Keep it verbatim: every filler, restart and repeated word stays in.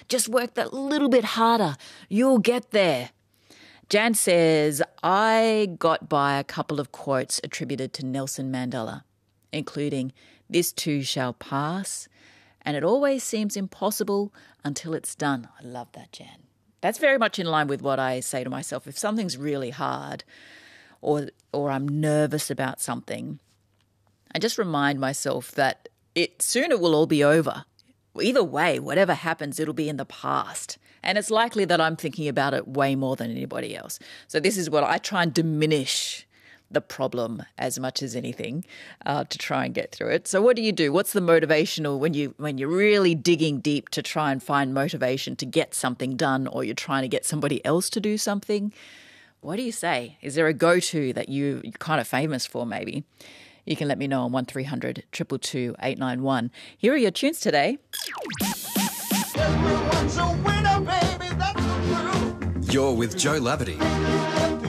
Just work that little bit harder. You'll get there. Jan says, I got by a couple of quotes attributed to Nelson Mandela, including, "This too shall pass," and "It always seems impossible until it's done." I love that, Jan. That's very much in line with what I say to myself. If something's really hard or or I'm nervous about something, I just remind myself that it soon it will all be over. Either way, whatever happens, it'll be in the past. And it's likely that I'm thinking about it way more than anybody else. So this is what I try and diminish the problem as much as anything uh, to try and get through it. So what do you do? What's the motivational when you when you're really digging deep to try and find motivation to get something done, or you're trying to get somebody else to do something? What do you say? Is there a go-to that you, you're kind of famous for maybe? You can let me know on one three hundred two two two eight nine one. Here are your tunes today. Everyone's a winner, baby, that's the truth. You're with Joe Lavity.